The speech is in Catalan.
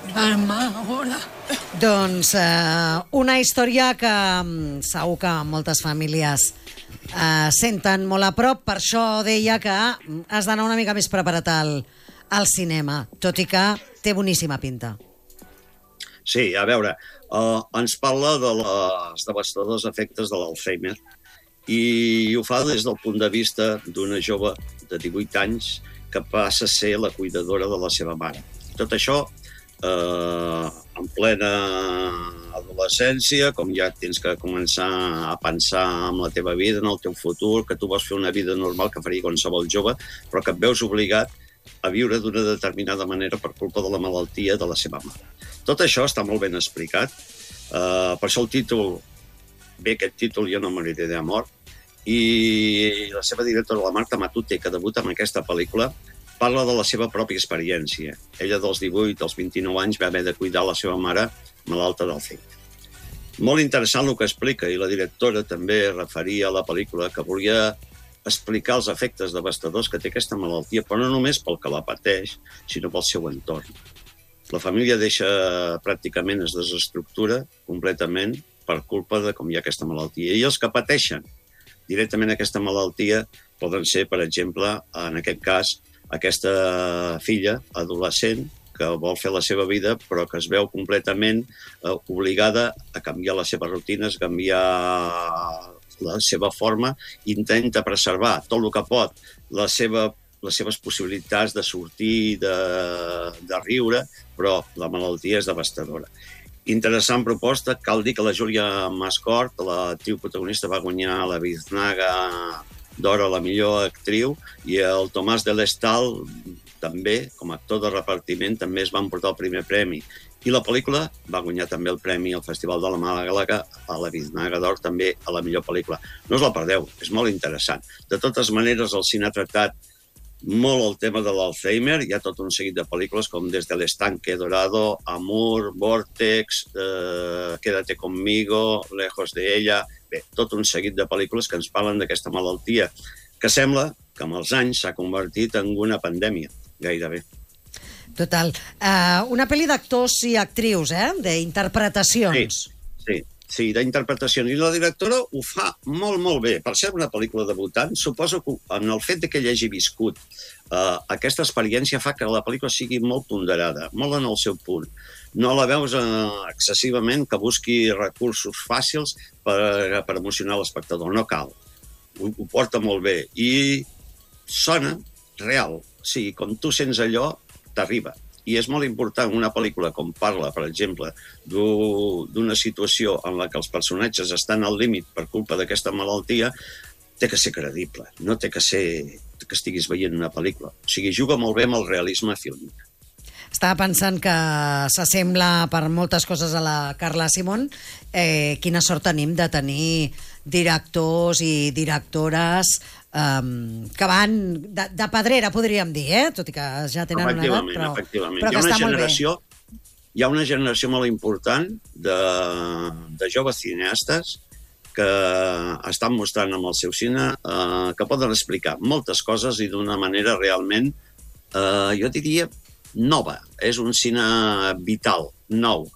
Ahora. Doncs una història que segur que moltes famílies senten molt a prop. Per això deia que has d'anar una mica més preparat al cinema, tot i que té boníssima pinta. Sí, a veure, ens parla de els devastadors efectes de l'Alzheimer i ho fa des del punt de vista d'una jove de 18 anys que passa a ser la cuidadora de la seva mare. Tot això en plena adolescència, com ja tens que començar a pensar en la teva vida, en el teu futur, que tu vols fer una vida normal que faria qualsevol jove, però que et veus obligat a viure d'una determinada manera per culpa de la malaltia de la seva mare. Tot això està molt ben explicat. Per això el títol, aquest títol Jo no moriré d'amor, i la seva directora, la Marta Matute, que debuta amb aquesta pel·lícula, parla de la seva pròpia experiència. Ella dels 18 als 29 anys va haver de cuidar la seva mare malalta d'Alzheimer. Molt interessant el que explica, i la directora també referia a la pel·lícula que volia explicar els efectes devastadors que té aquesta malaltia, però no només pel que la pateix, sinó pel seu entorn. La família pràcticament es desestructura completament per culpa de com hi ha aquesta malaltia. I els que pateixen directament aquesta malaltia poden ser, per exemple, en aquest cas, aquesta filla adolescent que vol fer la seva vida però que es veu completament obligada a canviar les seves rutines, canviar la seva forma, intenta preservar tot el que pot les seves possibilitats de sortir, de riure, però la malaltia és devastadora. Interessant proposta. Cal dir que la Júlia Mascort, l'actriu protagonista, va guanyar la Biznaga d'Or a la millor actriu, i el Tomàs de l'Estal també, com a actor de repartiment, també es va emportar el primer premi. I la pel·lícula va guanyar també el premi al Festival de la Màlaga a la Biznaga d'Or, també a la millor pel·lícula. No us la perdeu, és molt interessant. De totes maneres, el cine ha tractat molt el tema de l'Alzheimer. Hi ha tot un seguit de pel·lícules com Des del Estanque Dorado, Amour, Vortex, Quédate conmigo, Lejos de ella... Bé, tot un seguit de pel·lícules que ens parlen d'aquesta malaltia, que sembla que amb els anys s'ha convertit en una pandèmia, gairebé. Total. Una pel·li d'actors i actrius, d'interpretacions. Sí, d'interpretacions. I la directora ho fa molt, molt bé. Per ser una pel·lícula debutant, suposo que en el fet que ell hagi viscut aquesta experiència fa que la pel·lícula sigui molt ponderada, molt en el seu punt. No la veus excessivament que busqui recursos fàcils per emocionar l'espectador. No cal. Ho porta molt bé. I sona real. O sigui, com tu sents allò, t'arriba. I és molt important una pel·lícula com parla, per exemple, d'una situació en la que els personatges estan al límit per culpa d'aquesta malaltia, té que ser creïble, no té que ser que estiguis veient una pel·lícula. O sigui, juga molt bé amb el realisme fílmic. Estava pensant que s'assembla per moltes coses a la Carla Simón. Quina sort tenim de tenir directors i directores que van de pedrera, podríem dir, tot i que ja tenen una edat, però que està molt bé. Hi ha una generació molt important de joves cineastes que estan mostrant amb el seu cine que poden explicar moltes coses i d'una manera realment, jo diria, nova. És un cine vital, nou.